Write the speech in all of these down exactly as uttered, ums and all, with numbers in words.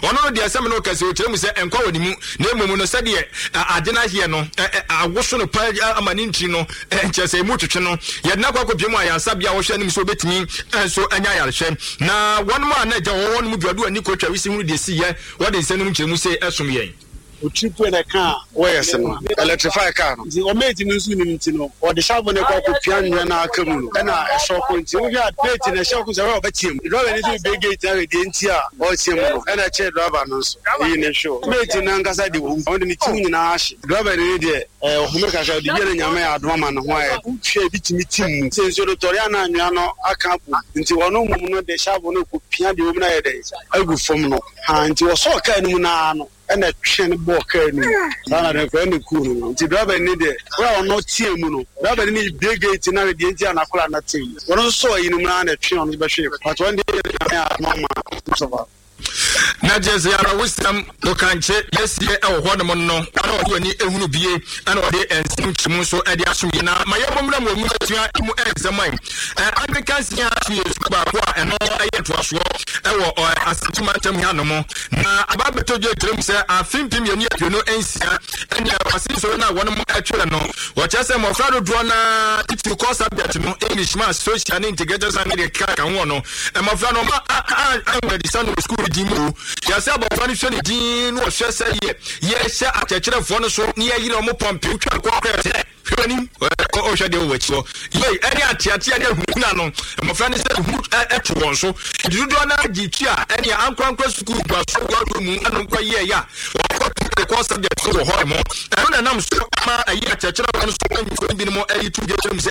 ono de asem no kase o kire mu se enkwa wani mu na emom no se de adena hie no awoso no pa amani ntri no enchese mu twetwe no ye na kwa kopie mu ayansa bia wo hwe anim so betimi enso anya yarehwe na wonu ma na ja wo wonu mu duadu ani ko twa wisi hu de si ye wo de nse no mu kire mu se esom yen o triple na car where is no electrify car the ometi no nsu ni ntino o de shavo ne kwa kopia nwa na aka mu no na ehso ko nti wo ya plate na ehso ko se wa betiem driver ni so big gate na de nti a o tiem no na che driver no so yi ne show plate na ngasa de wo on de ni tim nyina ahye driver ni de eh o home ka sha de ye na nyama ya adoma no ho a hwe bitimi tim se nso do tori ana anwa no aka bu nti wono mum no de shavo no kopia de wo na ye de agu fom no ha nti wo so ka ni mu na no ena twene boka ni sana de ko ni ku no nti driver ni de wa ono tie mu no driver ni big gate na de nti anakola na tie wono so yi no na na twene ono be hwe but one day na mama so na jese yara wisdom no kanche yesie e wo ho no no ana wo ni ehunu bie ana wo de ensim chimu so e de asomye na mayebomra mo mu atua mu examine eh Africans ya tue ba ko eno aye to aso e wo asituma tam ya no mo na ababeto je trem se afimpim ye ni aduno ensia ene wasi so na wono mo atwere no wo chese mo frado do na titi course subject no English maths social and integrated science de ka kan wo no e mo frado ma an de san school di mu ya se abo fani hwe ni din no hwe se ye ye hye atechire fo no so ne ye yire mo pompe twa kwa kwa se hwani o hwe de wo chi ye eni atiatia de huna no mo fani se hu eto won so dudu na gichi a eni ankwankwa school gba so gwa mu anu kwa ye ya ko ko subject so ho mo e na nam so ma ayi atechire fo no so bi mo ayi tu ge chim se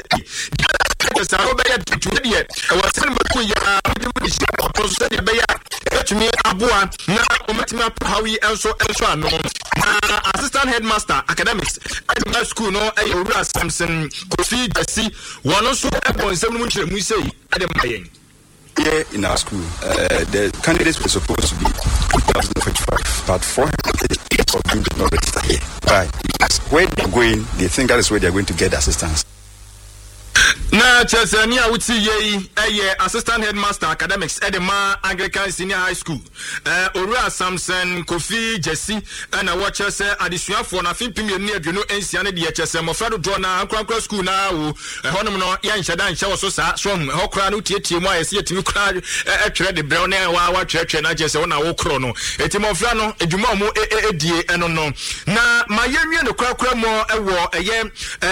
sa ro be ya tu de ye e wa se mo ku ya bi shi ko so de be ya etumi aboa na ometimi apawi enso enso ano na assistant headmaster academics at my school no e Owura Samson Kofi Desi wono so e bon nsem no nkyere mu sei ade mayen here in our school uh, the candidates were supposed to be two thousand forty-five but four hundred of them did not register here. Right. Where they're going, they think that is where they're going to get assistance. Na chesani a wuti ye eye assistant headmaster academics Edema Anglican Senior High School eh Owura Samson Kofi Jesse na wo chese adesuafo na fimpim ye ne aduno ensia ne de chese mofrado do na ankwankwa school na wo honom no ya nhyeda nhyɛ wo so sa so ho kra no tietie mu ayese yetimi kra etwere de brɛ ne wa wa twetwe na chese wo na wo kro no eti mofra no edwuma mo edie eno no na mayenwie no kra kra mo ewo eye